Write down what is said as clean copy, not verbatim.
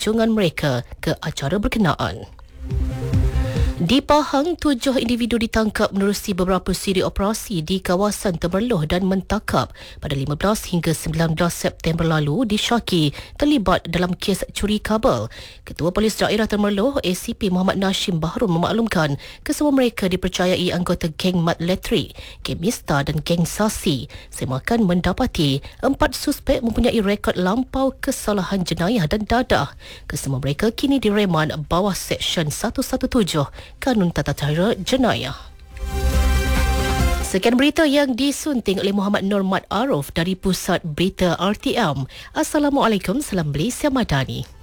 kunjungan mereka ke acara berkenaan. Di Pahang, 7 individu ditangkap menerusi beberapa siri operasi di kawasan Temerloh dan Mentakap pada 15 hingga 19 September lalu disyaki terlibat dalam kes curi kabel. Ketua Polis Daerah Temerloh, ACP Muhammad Nashim Baharul memaklumkan kesemua mereka dipercayai anggota geng Mat Letrik, geng Mista dan geng Sasi. Semakan mendapati 4 suspek mempunyai rekod lampau kesalahan jenayah dan dadah. Kesemua mereka kini direman bawah Seksyen 117 Kanun Tata Cara Jenayah. Sekian berita yang disunting oleh Muhammad Nur Mat Arif dari Pusat Berita RTM. Assalamualaikum, salam Malaysia Madani.